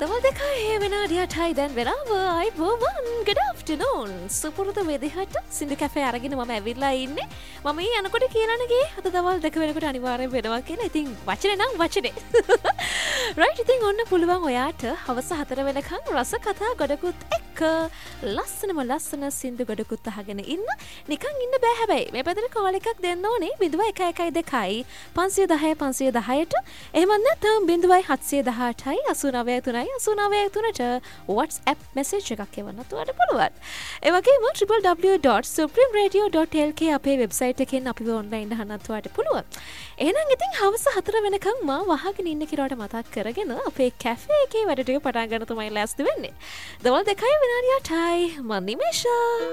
දවල් දෙකයි විනාඩිය 8යි දැන් වෙලාව අයිබෝවන් good afternoon සුපුරුදු විදිහට සින්දු කැෆේ අරගෙන මම ඇවිල්ලා ඉන්නේ මම ඊ යනකොට කියලානේ ගියේ අද දවල් දෙක වෙනකොට අනිවාර්යෙන් වෙනවා කියලා. ඉතින් වචනේ නම් වචනේ right ඉතින් ඔන්න පුළුවන් ඔයාට හවස 4 වෙනකන් රස කතා ගොඩකුත් එක්ක ලස්සන සින්දු ගොඩකුත් අහගෙන ඉන්න නිකන් ඉන්න බෑ. හැබැයි මේ පැත්තට කෝල් එකක් දෙන්න ඕනේ 0112 510 එහෙම නැත්නම් 0718යි 89 WhatsApp message එකක් එවන්නත් ඔයාලට පුළුවන්. ඒ වගේම www.supremeradio.lk අපේ වෙබ්සයිට් එකෙන් අපිව ඔන්ලයින් අහන්නත් ඔයාලට පුළුවන්. එහෙනම් ඉතින් හවස 4 වෙනකන් මා වහගෙන ඉන්න කිරවට මතක් කරගෙන අපේ කැෆේ එකේ වැඩ ටික පටන් ගන්න තමයි ලෑස්ති වෙන්නේ. දවල් 2යි විනාඩිය 8යි මම නිමේෂා